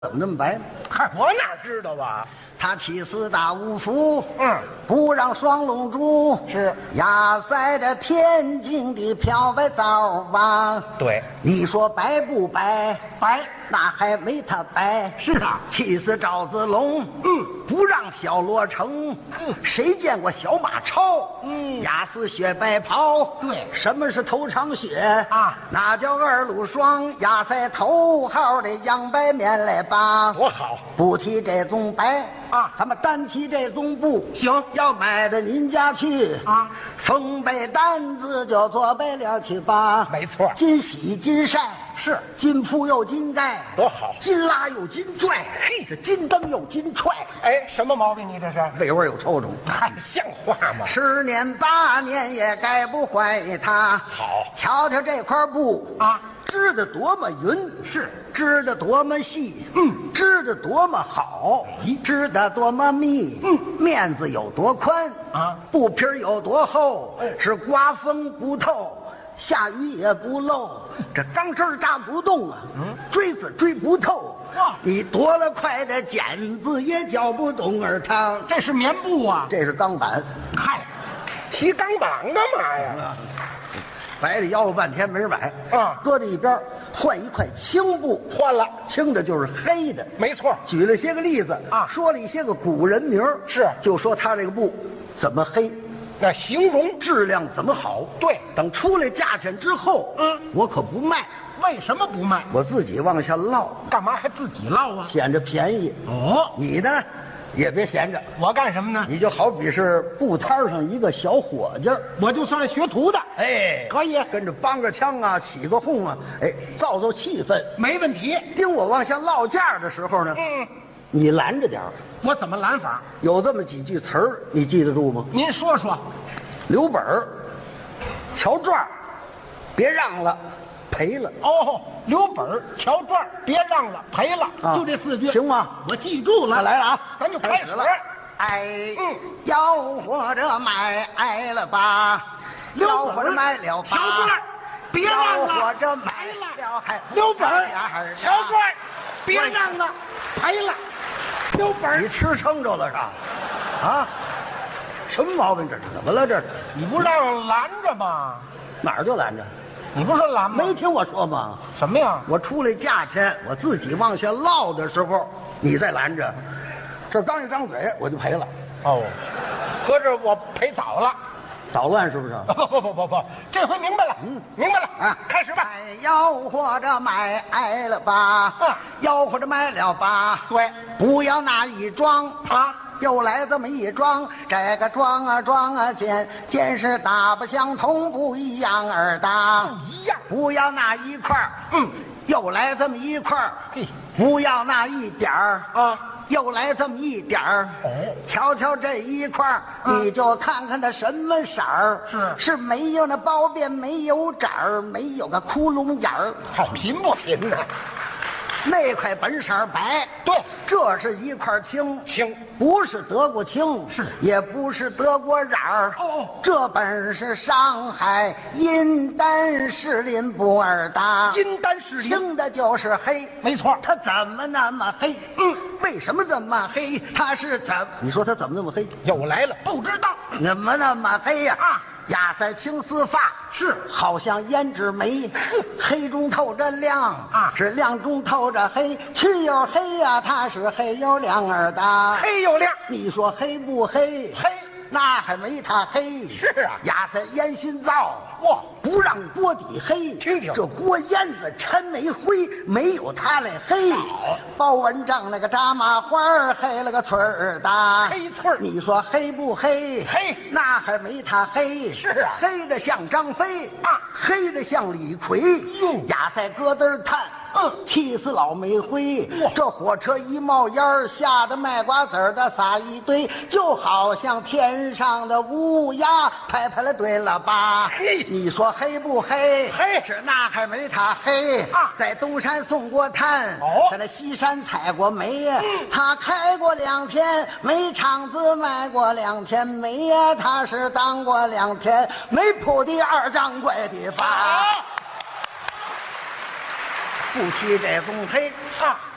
怎么那么白呢？ 嗨，我哪知道啊？ 他起四大五福， 嗯， 不让双龙珠， 是压在这天津的漂白皂吧？ 对， 你说白不白？ 白， 那还没他白。 是啊， 气死赵子龙，不让小罗成，谁见过小马超？压死雪白袍。 对， 什么是头长血啊？ 那叫二路霜，压在头号的洋白面来吧。 多好， 不提这种白啊， 咱们单提这种布。 行， 要买到您家去啊， 缝被单子就做白了去吧。 没错， 金洗金晒是金铺又金盖， 多好， 金拉又金拽， 嘿， 这金灯又金踹。 哎，什么毛病你这是？ 味味有抽中， 还像话吗 ？10年8年也改不坏它。 好， 瞧瞧这块布啊， 织得多么匀， 是织得多么细，织得多么好，织得多么密，面子有多宽啊， 布皮有多厚，是刮风不透，下雨也不漏，这钢针扎不动啊，锥子锥不透。 哇， 你多了块的剪子也搅不动儿它。 这是棉布啊？ 这是钢板。 嗨，提钢板干嘛呀？ 白的吆喝半天没人买，搁在一边，换一块青布， 换了， 青的就是黑的， 没错。 举了些个例子啊， 说了一些个古人名， 是就说他这个布怎么黑， 那形容质量怎么好。 对， 等出来价钱之后，我可不卖。 为什么不卖？ 我自己往下落。 干嘛还自己落啊？ 显着便宜。 哦， 你呢，也别闲着。 我干什么呢？ 你就好比是布摊上一个小伙计， 我就算学徒的。 哎， 可以跟着帮个腔啊，起个哄啊，哎，造造气氛， 没问题。 盯我往下落价的时候呢，你拦着点儿。 我怎么拦法？ 有这么几句词儿，你记得住吗？ 您说说。 留本儿，瞧转儿，别让了，赔了。 哦，留本儿，瞧转儿，别让了，赔了，就这4句， 行吗？ 我记住了。 那来了啊， 咱就开始了。 哎，吆喝着买了吧，吆喝着买了吧， 瞧转儿，别让了， 吆喝着买了还留本儿，瞧转儿，别让了，赔了，留本儿。 你吃撑着了是吧？啊？什么毛病？这是怎么了？这是你不让拦着吗？ 哪儿就拦着？ 你不说拦吗？ 没听我说吗？ 什么呀？ 我出来价钱，我自己往下落的时候，你再拦着。这刚一张嘴我就赔了。 哦，合着我赔早了， 捣乱是不是？ 不，这回明白了。明白了啊！开始吧。 吆喝着买了吧，吆喝着买了吧。 对， 不要那一装啊。 又来这么一装，这个装啊见是大不相同，不一样儿大， 不一样。 不要那一块儿，又来这么一块儿，不要那一点儿啊，又来这么一点儿。瞧瞧这一块儿，你就看看它什么色儿，是没有那包边，没有褶儿，没有个窟窿眼儿， 好贫不贫呢？ 那块本色白， 对， 这是一块青，不是德国青， 是也不是德国染儿，这本是上海阴丹士林布尔达， 阴丹士林青的就是黑， 没错。 它怎么那么黑？为什么这么黑？它是怎？你说它怎么那么黑？ 又来了，不知道怎么那么黑呀？压在青丝发， 是好像胭脂眉，黑中透着亮啊，是亮中透着黑，去又黑呀，它是黑又亮儿的， 黑又亮。 你说黑不黑？ 黑， 那还没它黑。 是啊， 压在烟熏灶， 哇， 不让锅底黑。 听听这锅烟子掺煤灰，没有它来黑。包文正那个炸麻花黑了个翠儿的， 黑翠儿。 你说黑不黑？ 黑， 那还没它黑。 是啊， 黑的像张飞啊，黑的像李逵。压在咯噔炭。气死老煤灰！这火车一冒烟，吓得卖瓜子儿的撒一堆，就好像天上的乌鸦拍拍了对了吧？你说黑不黑？ 黑， 是那还没它黑啊！在东山送过炭，在那西山采过煤呀。他开过2天煤厂子，卖过2天煤呀。他是当过2天煤铺的2掌柜的法。不提这种黑啊，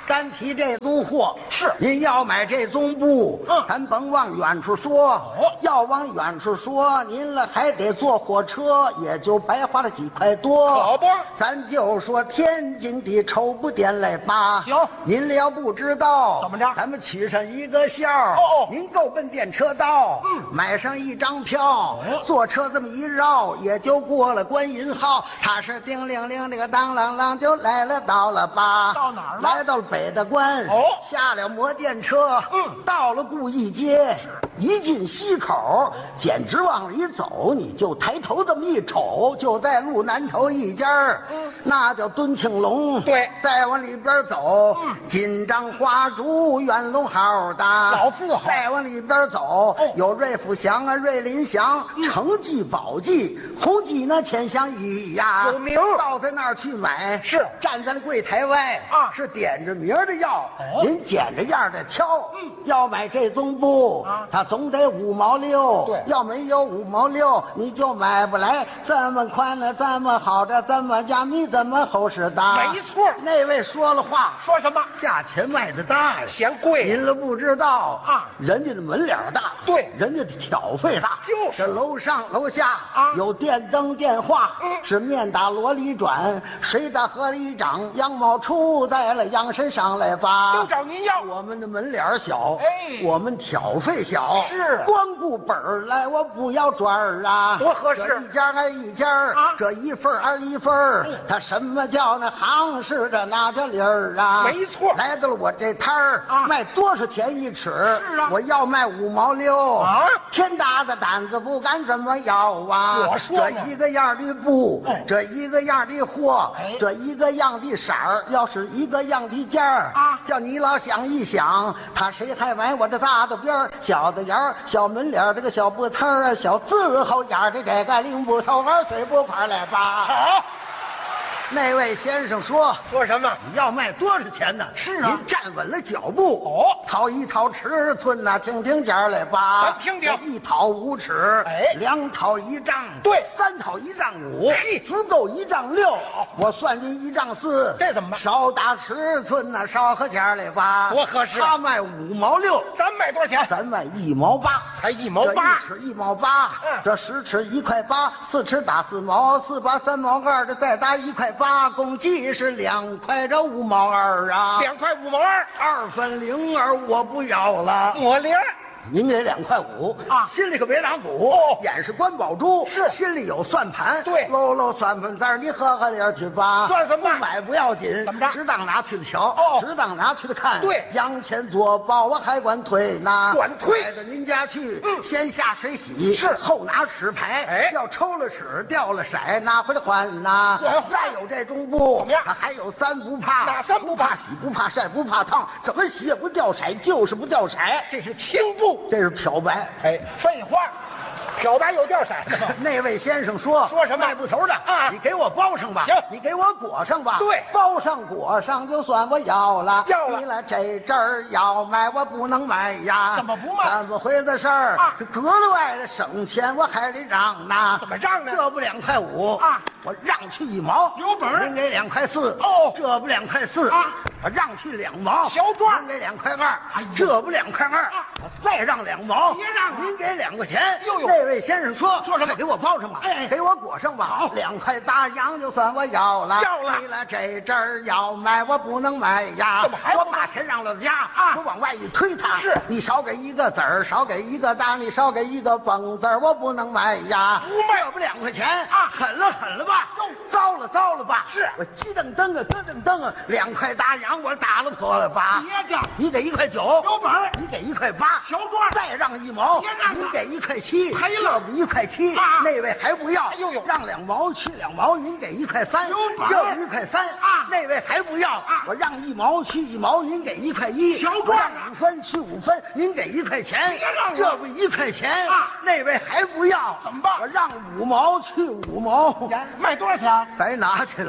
单提这宗货是您要买这宗布，咱甭往远处说，要往远处说，您了还得坐火车，也就白花了几块多。 可不， 咱就说天津的绸布店来吧。 行， 您了不知道怎么着？ 咱们取上一个笑。您够奔电车道，买上一张票，坐车这么一绕，也就过了观音号。他是叮铃铃，这个当啷啷就来了，到了吧？ 到哪儿了？ 来到了北大关。下了摩电车，到了顾义街，一进西口，简直往里走，你就抬头这么一瞅，就在路南头一家那叫敦庆隆。 对， 再往里边走，金章花烛元龙号的老字号。 再往里边走，有瑞福祥啊、瑞林祥、成记、宝记、红记呢、千祥一呀， 有名。 到在那儿去买， 是站在柜台外是点着名的要，您捡着样的挑。要买这宗布它总得5毛6， 对， 要没有5毛6，你就买不来。这么宽的，这么好的，这么加密，这么厚实的， 没错。 那位说了话， 说什么？ 价钱卖的大呀， 嫌贵。 您了不知道人家的门脸大， 对， 人家的挑费大， 就是楼上楼下有电灯电话，是面打箩里转，水打河里涨，羊毛出在了羊身上来吧， 都找您要。 我们的门脸小，我们挑费小， 是光顾本儿来，我不要转儿啊， 多合适。 这一家挨一家这一份挨一份他什么叫那行市的那叫理儿啊？ 没错。 来到了我这摊儿卖多少钱一尺？ 是啊， 我要卖5毛6天大的胆子不敢这么要啊！ 我说这一个样的布，这一个样的货，这一个样的色儿，要是一个样的价儿叫你老想一想，他谁还买我这大的边儿、小的沿儿、小门脸儿、这个小布摊儿、小字后眼儿的这个领布头儿、碎布块来吧？ 好。 那位先生说什么？ 你要卖多少钱呢？ 是啊， 您站稳了脚步，掏一掏尺寸呐，听价来吧。 咱听听 ，1掏5尺，2掏1丈， 对 ，3掏1丈5，足够1丈6。我算您1丈4， 这怎么办？ 少打尺寸呐，少合价来吧。 多合适。 他卖5毛6， 咱卖多少钱？ 咱卖1毛8， 才1毛8。 这1尺1毛8，这10尺1块8，4尺打4毛，4把3毛2，这再打1块8，共计是2块这5毛2啊 ，2块5毛2，2 分02我不要了， 我零。 您给2块5心里可别打鼓，眼是关宝珠， 是心里有算盘， 对， 搂算盘子，你喝点去吧， 算什么？ 不买不要紧， 怎么着？ 只当拿去了瞧，只当拿去了看， 对， 洋钱做包我还管退呢， 管退带到您家去，先下水洗， 是后拿尺牌，要抽了尺掉了色拿回来还呐，再有这中布怎么样？ 他还有3不怕， 哪3不怕？ 洗不怕晒不怕烫，怎么洗也不掉色，就是不掉色， 这是青布。 这是漂白， 废话，漂白有掉色。 那位先生说什么？ 卖布头的你给我包上吧， 行， 你给我裹上吧， 对， 包上裹上就算我要了， 要了。 你来这阵儿要卖我不能卖呀， 怎么不卖？ 怎么回的事儿这格外的省钱，我还得让呢。 怎么让呢？ 这不2块5我让去1毛， 有本儿。 您给2块4这不2块4我让去2毛， 小庄。 您给2块2这不2块2我再让2毛， 别让了， 您给2块钱。 呦， 那位先生说什么？ 给我包上吧，给我裹上吧。好，2块大洋就算我要了，为了这阵儿要卖我不能卖呀。 怎么还我把钱让了家我往外一推他， 是你少给一个子儿，少给一个大，你少给一个蹦子儿，我不能卖呀。 不卖， 这不2块钱狠了吧？糟了吧？ 是我鸡蹬蹬咯噔蹬2块大洋我打了破了吧？ 别介， 你给1块9， 有本儿， 你给1块8， 小庄再让1毛，你给1块7， 赔了1块7，那位还不要，让2毛去2毛，您给1块3，这1块3那位还不要，我让1毛去1毛，您给1块1， 小庄让5分去5分，您给1块钱，这不1块钱那位还不要， 怎么办？ 我让5毛去5毛， 卖多少钱？ 白拿去了。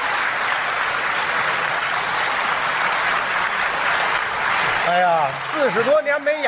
哎呀，40 40多年没演。